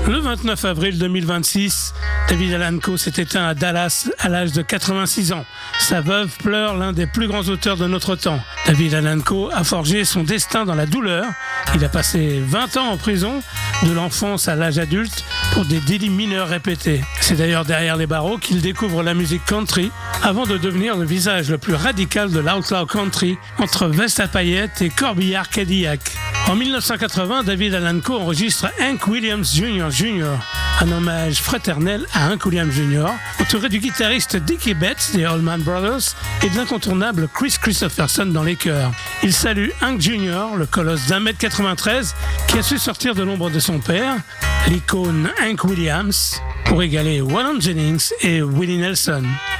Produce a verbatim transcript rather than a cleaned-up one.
Le vingt-neuf avril deux mille vingt-six, David Allan Coe s'est éteint à Dallas à l'âge de quatre-vingt-six ans. Sa veuve pleure l'un des plus grands auteurs de notre temps. David Allan Coe a forgé son destin dans la douleur. Il a passé vingt ans en prison, de l'enfance à l'âge adulte, pour des délits mineurs répétés. C'est d'ailleurs derrière les barreaux qu'il découvre la musique country, avant de devenir le visage le plus radical de l'outlaw country, entre veste à paillettes et corbillard Cadillac. En dix-neuf cent quatre-vingts, David Allan Coe enregistre Hank Williams Junior Junior, un hommage fraternel à Hank Williams Junior, entouré du guitariste Dickie Betts des Allman Brothers et de l'incontournable Chris Christopherson dans les chœurs. Il salue Hank Junior, le colosse d'un mètre quatre-vingt-treize, qui a su sortir de l'ombre de son père, l'icône Hank Williams, pour égaler Waylon Jennings et Willie Nelson.